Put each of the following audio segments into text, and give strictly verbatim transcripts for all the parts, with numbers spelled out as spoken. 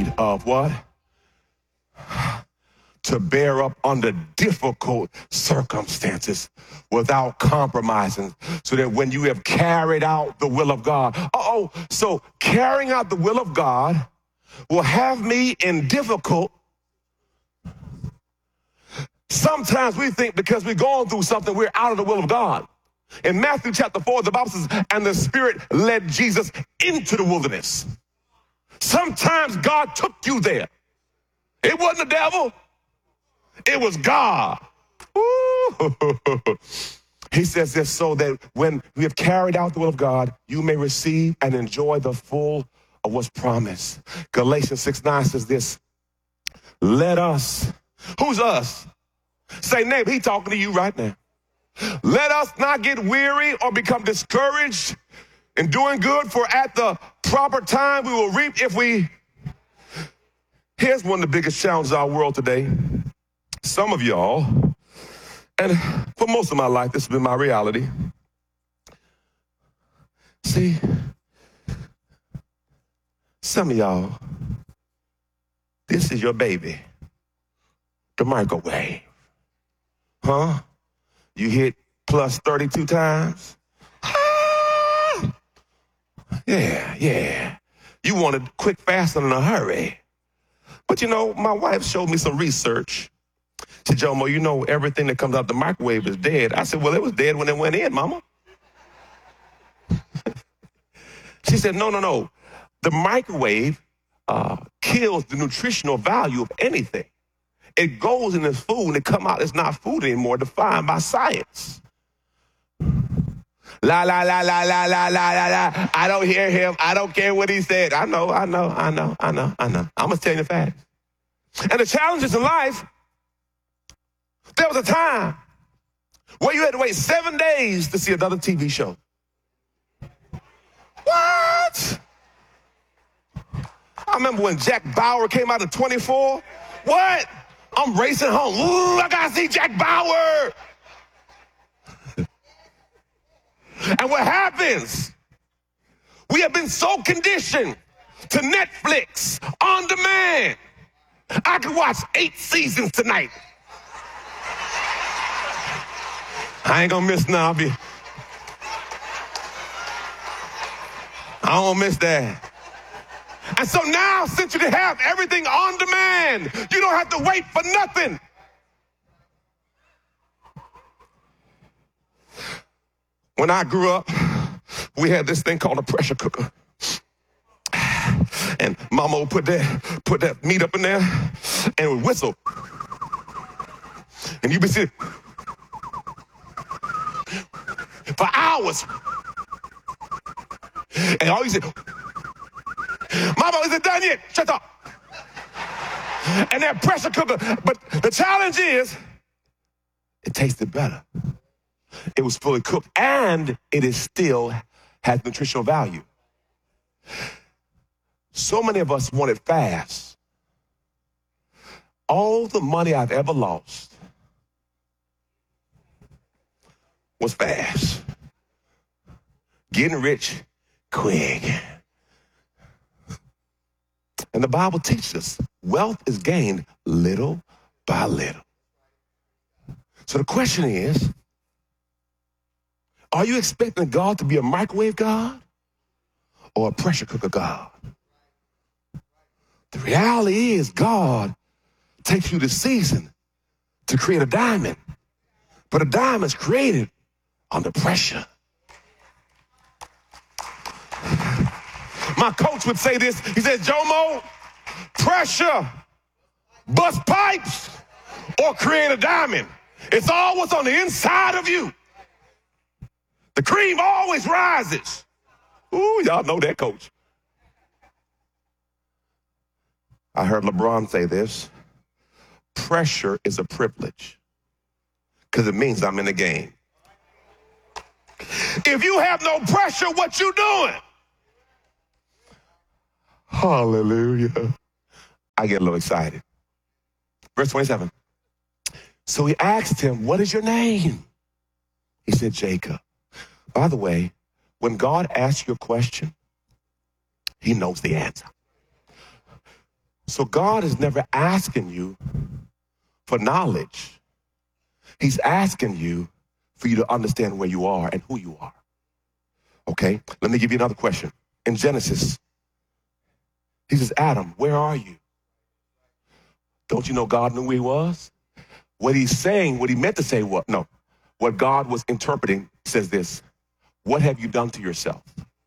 mind of what? To bear up under difficult circumstances without compromising, so that when you have carried out the will of God. Uh-oh, so carrying out the will of God will have me in difficult. Sometimes we think because we're going through something, we're out of the will of God. In Matthew chapter four, the Bible says, and the Spirit led Jesus into the wilderness. Sometimes God took you there. It wasn't the devil. It was God. Ooh. He says this so that when we have carried out the will of God, you may receive and enjoy the full of what's promised. Galatians six nine says this, let us, who's us? Say, neighbor, he talking to you right now. Let us not get weary or become discouraged in doing good, for at the proper time we will reap if we... Here's one of the biggest challenges of our world today. Some of y'all, and for most of my life, this has been my reality. See, some of y'all, this is your baby, the microwave. Huh? You hit plus thirty-two times. Ah! Yeah, yeah. You want it quick, fast, and in a hurry. But you know, my wife showed me some research. She said, Jomo, you know everything that comes out the microwave is dead. I said, well, it was dead when it went in, mama. She said, no, no, no. The microwave uh, kills the nutritional value of anything. It goes in this food and it come out, it's not food anymore, defined by science. La, la, la, la, la, la, la, la, la. I don't hear him. I don't care what he said. I know, I know, I know, I know, I know. I'm going to tell you the facts. And the challenges in life, there was a time where you had to wait seven days to see another T V show. What? I remember when Jack Bauer came out at twenty-four. What? I'm racing home. Ooh, I got to see Jack Bauer. And what happens? We have been so conditioned to Netflix on demand. I could watch eight seasons tonight. I ain't gonna miss none. I'll be. I don't miss that. And so now, since you can have everything on demand, you don't have to wait for nothing. When I grew up, we had this thing called a pressure cooker. And mama would put that, put that meat up in there and it would whistle. And you'd be sitting for hours. And all you said, Mama, is it done yet? Shut up. And that pressure cooker, but the challenge is, it tasted better. It was fully cooked, and it is still has nutritional value. So many of us want it fast. All the money I've ever lost was fast. Getting rich quick. And the Bible teaches us wealth is gained little by little. So the question is, are you expecting God to be a microwave God or a pressure cooker God? The reality is God takes you to season to create a diamond, but a diamond is created under pressure. My coach would say this. He said, Jomo, pressure, bust pipes, or create a diamond. It's all what's on the inside of you. The cream always rises. Ooh, y'all know that, coach. I heard LeBron say this. Pressure is a privilege because it means I'm in the game. If you have no pressure, what you doing? Hallelujah. I get a little excited. Verse twenty-seven. So he asked him, what is your name? He said, Jacob. By the way, when God asks you a question, he knows the answer. So God is never asking you for knowledge. He's asking you for you to understand where you are and who you are. Okay, let me give you another question. In Genesis, he says, Adam, where are you? Don't you know God knew where he was? What he's saying, what he meant to say, what? No. What God was interpreting says this: what have you done to yourself?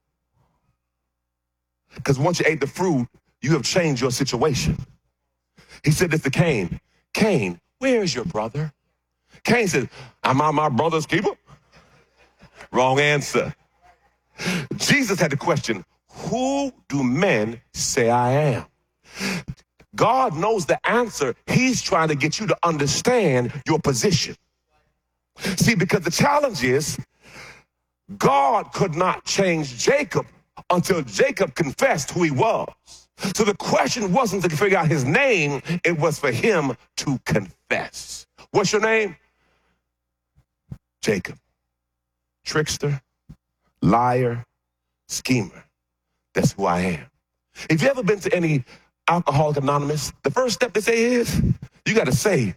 Because once you ate the fruit, you have changed your situation. He said this to Cain. Cain, where is your brother? Cain said, am I my brother's keeper? Wrong answer. Jesus had the question, who do men say I am? God knows the answer. He's trying to get you to understand your position. See, because the challenge is God could not change Jacob until Jacob confessed who he was. So the question wasn't to figure out his name. It was for him to confess. What's your name? Jacob. Trickster, liar, schemer. That's who I am. If you ever been to any Alcoholic Anonymous, the first step they say is, you got to say,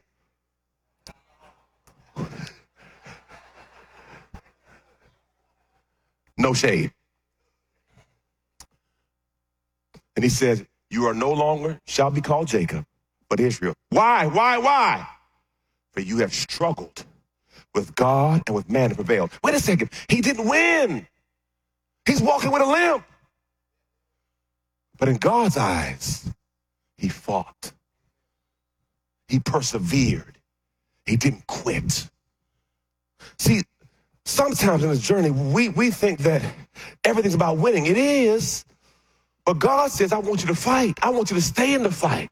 no shade. And he says, you are no longer shall be called Jacob, but Israel. Why, why, why? For you have struggled with God and with man and prevailed. Wait a second. He didn't win. He's walking with a limp. But in God's eyes, he fought. He persevered. He didn't quit. See, sometimes in this journey, we, we think that everything's about winning. It is. But God says, I want you to fight. I want you to stay in the fight.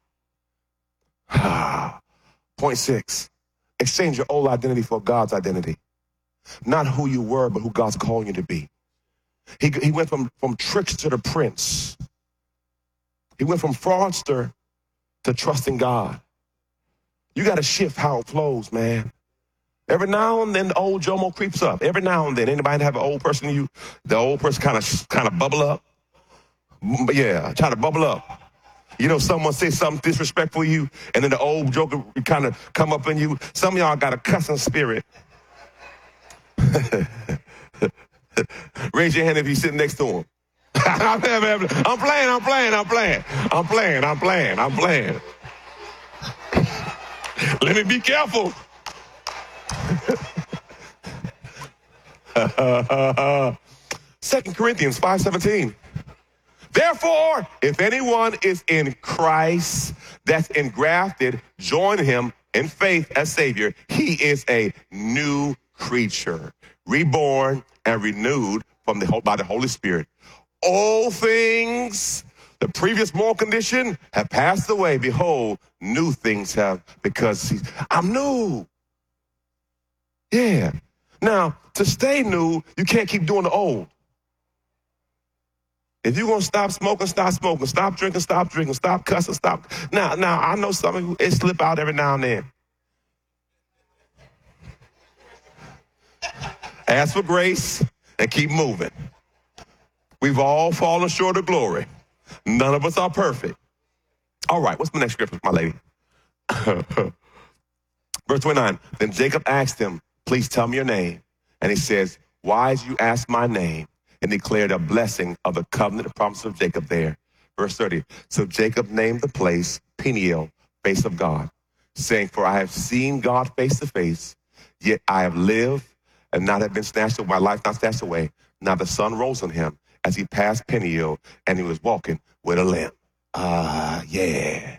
Point six, exchange your old identity for God's identity. Not who you were, but who God's calling you to be. He, he went from, from trickster to prince. He went from fraudster to trusting God. You got to shift how it flows, man. Every now and then, the old Jomo creeps up. Every now and then, anybody have an old person in you? The old person kind of kind of bubble up. Yeah, try to bubble up. You know, someone say something disrespectful to you, and then the old joker kind of come up in you. Some of y'all got a cussing spirit. Raise your hand if you're sitting next to him. I'm playing, I'm playing, I'm playing, I'm playing, I'm playing, I'm playing, I'm playing. Let me be careful. Second Corinthians five seventeen. Therefore, if anyone is in Christ, that's engrafted, join him in faith as Savior. He is a new creature, reborn and renewed from the by the Holy Spirit. All things, the previous moral condition, have passed away. Behold, new things have, because he's, I'm new. Yeah. Now, to stay new, you can't keep doing the old. If you're going to stop smoking, stop smoking. Stop drinking, stop drinking. Stop cussing, stop. Now, now I know some of you, it slip out every now and then. Ask for grace and keep moving. We've all fallen short of glory. None of us are perfect. All right, what's the next scripture, my lady? Verse twenty-nine, then Jacob asked him, please tell me your name. And he says, why did you ask my name? And declared a blessing of the covenant and promise of Jacob there. Verse thirty, so Jacob named the place Peniel, face of God, saying, for I have seen God face to face, yet I have lived and not have been snatched away, my life not snatched away. Now the sun rose on him as he passed Peniel, and he was walking with a limp. Ah, uh, yeah.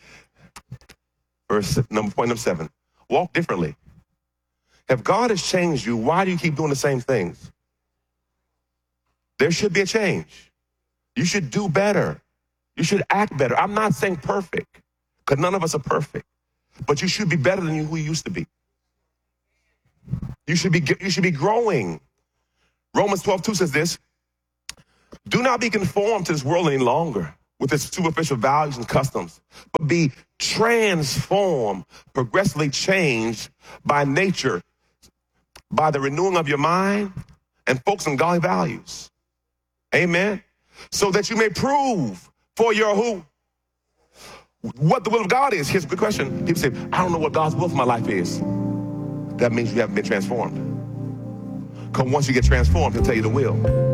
Verse number, point number seven, walk differently. If God has changed you, why do you keep doing the same things? There should be a change. You should do better. You should act better. I'm not saying perfect, because none of us are perfect. But you should be better than who you used to be. You should be, you should be growing. Romans twelve two says this, do not be conformed to this world any longer with its superficial values and customs, but be transformed, progressively changed by nature, by the renewing of your mind, and focus on godly values. Amen. So that you may prove for your who? what the will of God is. Here's a good question. People say, I don't know what God's will for my life is. That means you haven't been transformed. Because once you get transformed, he'll tell you the will.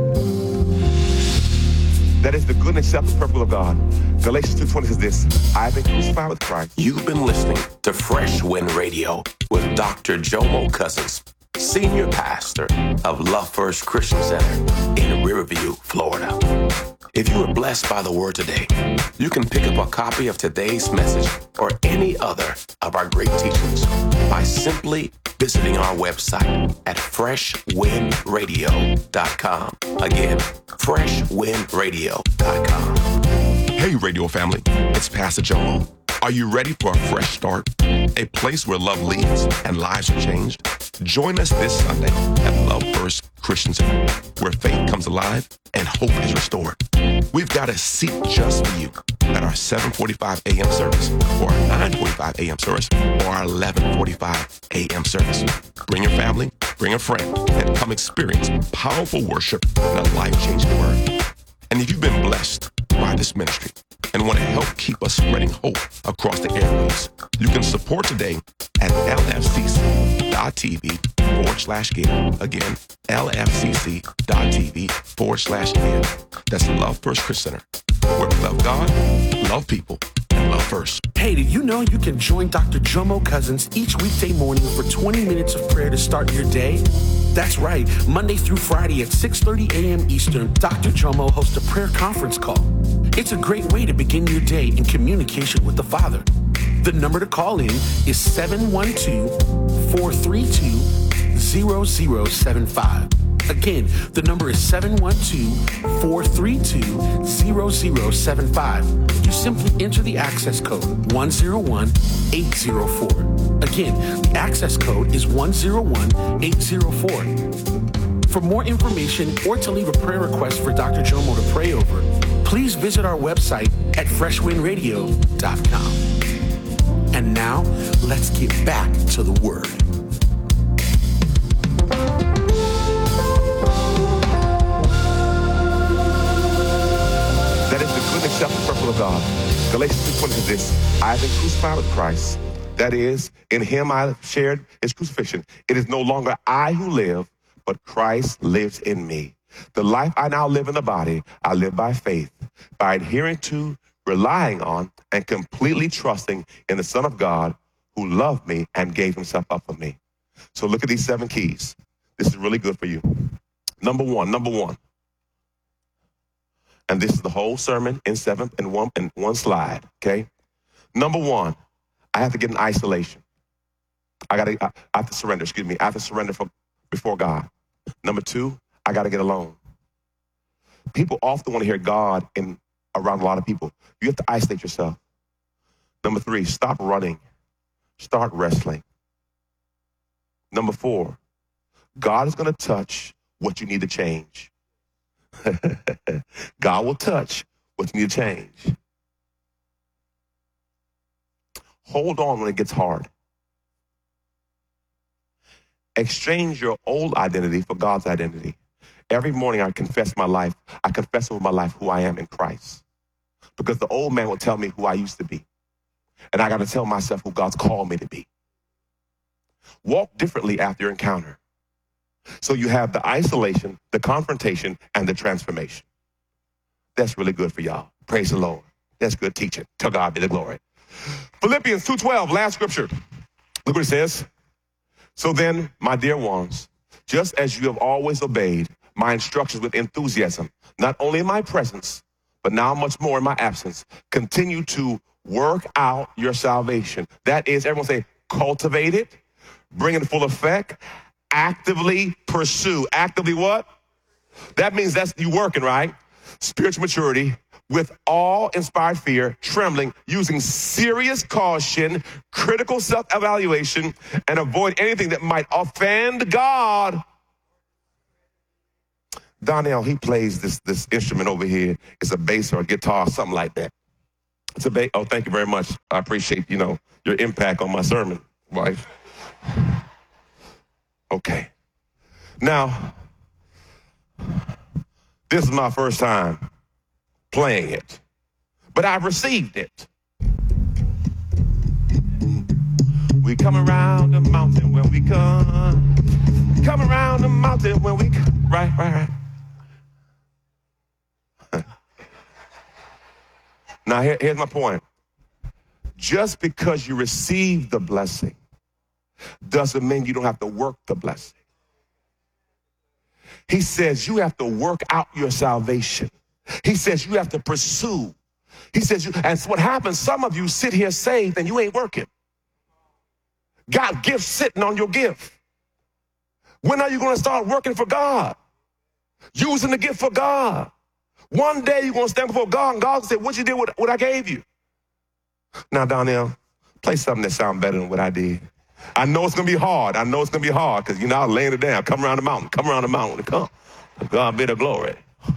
That is the good and acceptable perfect will of God. Galatians two twenty says this, I have been crucified with Christ. You've been listening to Fresh Wind Radio with Doctor Jomo Cousins, Senior Pastor of Love First Christian Center in Riverview, Florida. If you were blessed by the word today, you can pick up a copy of today's message or any other of our great teachings by simply visiting our website at fresh wind radio dot com. Again, fresh wind radio dot com. Hey, radio family, it's Pastor Jomo. Are you ready for a fresh start? A place where love leads and lives are changed? Join us this Sunday at Love First Christian Center, where faith comes alive and hope is restored. We've got a seat just for you at our seven forty-five a.m. service, or our nine forty-five a.m. service, or our eleven forty-five a.m. service. Bring your family, bring a friend, and come experience powerful worship and a life-changing word. And if you've been blessed by this ministry and want to help keep us spreading hope across the airwaves, you can support today at lfcc.tv forward slash give. Again, lfcc.tv forward slash give. That's Love First Christian Center, where we love God, love people, and love first. Hey, did you know you can join Doctor Jomo Cousins each weekday morning for twenty minutes of prayer to start your day? That's right. Monday through Friday at six thirty a.m. Eastern, Doctor Jomo hosts a prayer conference call. It's a great way to begin your day in communication with the Father. The number to call in is seven one two, four three two, zero zero seven five. Again, the number is seven one two, four three two, zero zero seven five. You simply enter the access code one zero one eight zero four. Again, the access code is one zero one eight zero four. For more information or to leave a prayer request for Doctor Jomo to pray over, please visit our website at fresh wind radio dot com. And now, let's get back to the Word. That is the good and acceptable perfect will of God. Galatians two twenty says this, I have been crucified with Christ. That is, in him I shared his crucifixion. It is no longer I who live, but Christ lives in me. The life I now live in the body, I live by faith, by adhering to, relying on, and completely trusting in the Son of God who loved me and gave himself up for me. So look at these seven keys. This is really good for you. Number one, number one. And this is the whole sermon in seven in one in one slide, okay? Number one, I have to get in isolation. I gotta I, I have to surrender, excuse me. I have to surrender for, before God. Number two, I gotta get alone. People often want to hear God in around a lot of people. You have to isolate yourself. Number three, stop running. Start wrestling. Number four, God is going to touch what you need to change. God will touch what you need to change. Hold on when it gets hard. Exchange your old identity for God's identity. Every morning I confess my life. I confess over my life who I am in Christ. Because the old man will tell me who I used to be. And I got to tell myself who God's called me to be. Walk differently after your encounter. So you have the isolation, the confrontation, and the transformation. That's really good for y'all. Praise the Lord. That's good teaching. To God be the glory. Philippians two twelve, last scripture. Look what it says. So then, my dear ones, just as you have always obeyed my instructions with enthusiasm, not only in my presence, but now much more in my absence, continue to work out your salvation. That is, everyone say, cultivate it, bring it to full effect, actively pursue. Actively what? That means that's you working, right? Spiritual maturity with all inspired fear, trembling, using serious caution, critical self-evaluation, and avoid anything that might offend God. Donnell, he plays this, this instrument over here. It's a bass or a guitar, something like that. It's a bass. Oh, thank you very much. I appreciate, you know, your impact on my sermon, wife. Okay. Now, this is my first time playing it, but I've received it. We come around the mountain when we come. Come around the mountain when we come. Right, right, right. Now, here, here's my point. Just because you receive the blessing doesn't mean you don't have to work the blessing. He says you have to work out your salvation. He says you have to pursue. He says, you, and what happens, some of you sit here saved and you ain't working. Got gifts sitting on your gift. When are you going to start working for God? Using the gift for God. One day you're going to stand before God and God will say, what you did with what I gave you? Now, Donnell, play something that sounds better than what I did. I know it's going to be hard. I know it's going to be hard because, you know, I was laying it down. Come around the mountain. Come around the mountain to come. To God be the glory.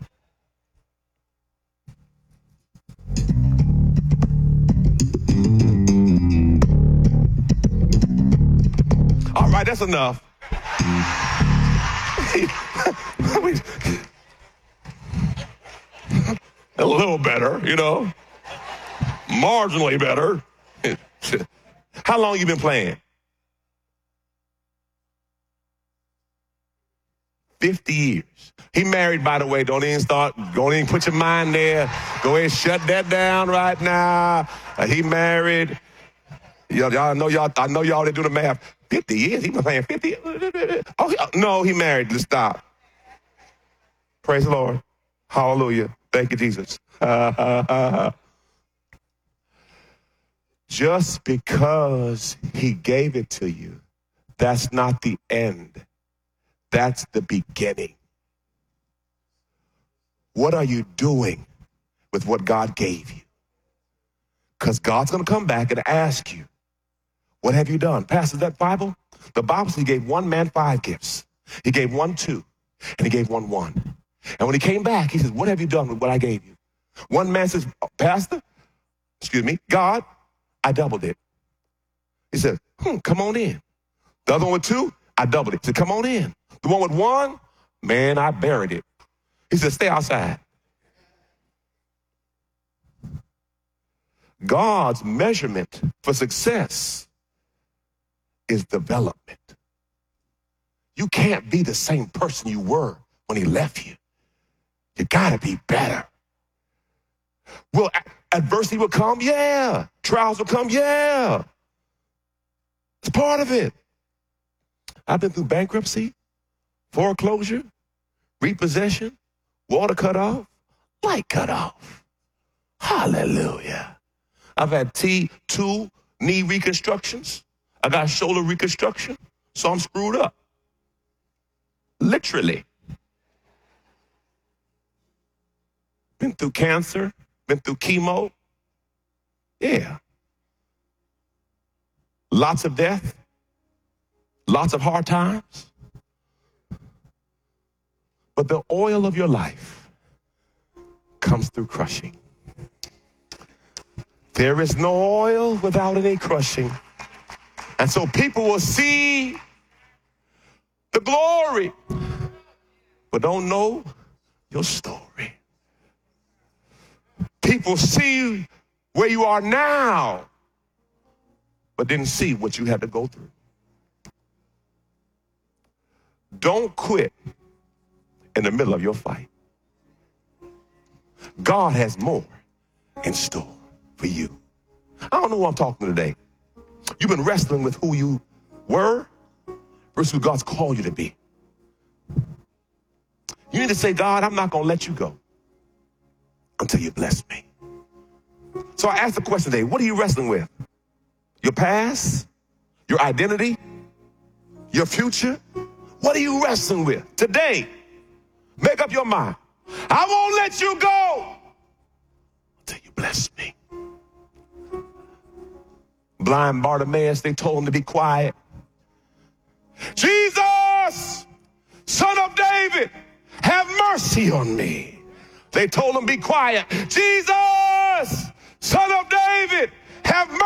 All right, that's enough. A little better, you know. Marginally better. How long you been playing? fifty years. He married, by the way. Don't even start. Don't even put your mind there. Go ahead and shut that down right now. Uh, he married. Y'all, y'all know y'all. I know y'all didn't do the math. fifty years. He been playing fifty. Oh he, no, he married. Let's stop. Praise the Lord. Hallelujah. Thank you, Jesus. Just because he gave it to you, that's not the end. That's the beginning. What are you doing with what God gave you? Because God's going to come back and ask you, what have you done? Pastor, that Bible? The Bible says he gave one man five gifts. He gave one two, and he gave one one. And when he came back, he says, what have you done with what I gave you? One man says, Pastor, excuse me, God, I doubled it. He said, hmm, come on in. The other one with two, I doubled it. He said, come on in. The one with one, man, I buried it. He said, stay outside. God's measurement for success is development. You can't be the same person you were when he left you. You gotta be better. Will adversity will come? Yeah. Trials will come? Yeah. It's part of it. I've been through bankruptcy, foreclosure, repossession, water cut off, light cut off. Hallelujah. I've had T two knee reconstructions. I got shoulder reconstruction, so I'm screwed up. Literally. Been through cancer, been through chemo. Yeah. Lots of death, lots of hard times. But the oil of your life comes through crushing. There is no oil without any crushing. And so people will see the glory, but don't know your story. People see where you are now, but didn't see what you had to go through. Don't quit in the middle of your fight. God has more in store for you. I don't know who I'm talking to today. You've been wrestling with who you were versus who God's called you to be. You need to say, God, I'm not going to let you go until you bless me. So I asked the question today, what are you wrestling with? Your past? Your identity? Your future? What are you wrestling with? Today, make up your mind. I won't let you go until you bless me. Blind Bartimaeus, they told him to be quiet. Jesus, Son of David, have mercy on me. They told him, be quiet. Jesus, Son of David, have mercy.